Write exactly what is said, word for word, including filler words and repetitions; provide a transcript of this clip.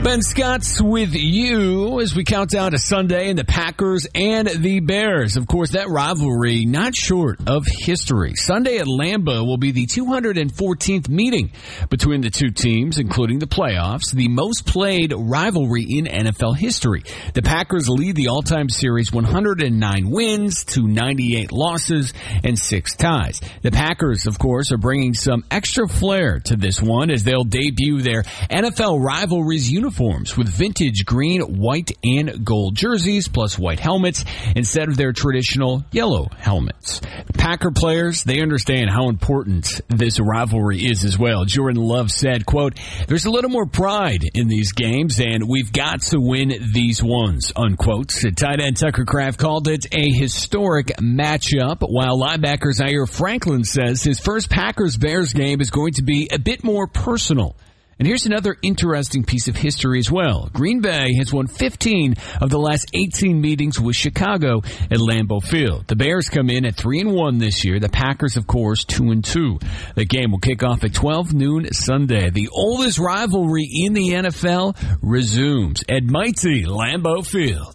Ben Scott's with you as we count down to Sunday and the Packers and the Bears. Of course, that rivalry not short of history. Sunday at Lambeau will be the two hundred fourteenth meeting between the two teams, including the playoffs, the most played rivalry in N F L history. The Packers lead the all-time series one hundred nine wins to ninety-eight losses and six ties. The Packers, of course, are bringing some extra flair to this one as they'll debut their N F L rivalries uniforms with vintage green, white, and gold jerseys, plus white helmets instead of their traditional yellow helmets. Packer players, they understand how important this rivalry is as well. Jordan Love said, quote, "There's a little more pride in these games, and we've got to win these ones," unquote. Tight end Tucker Kraft called it a historic matchup, while linebacker Zaire Franklin says his first Packers-Bears game is going to be a bit more personal. And here's another interesting piece of history as well. Green Bay has won fifteen of the last eighteen meetings with Chicago at Lambeau Field. The Bears come in at three and one this year. The Packers, of course, two and two. The game will kick off at twelve noon Sunday. The oldest rivalry in the N F L resumes at mighty Lambeau Field.